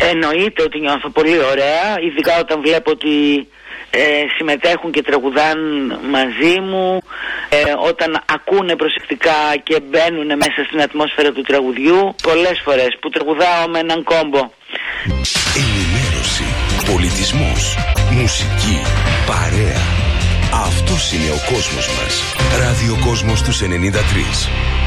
Εννοείται ότι νιώθω πολύ ωραία, ειδικά όταν βλέπω ότι συμμετέχουν και τραγουδάν μαζί μου, όταν ακούνε προσεκτικά και μπαίνουν μέσα στην ατμόσφαιρα του τραγουδιού. Πολλές φορές που τραγουδάω με έναν κόμπο. Ενημέρωση, πολιτισμός, μουσική, παρέα. Αυτός είναι ο κόσμος μας. Ραδιοκόσμος τους 93.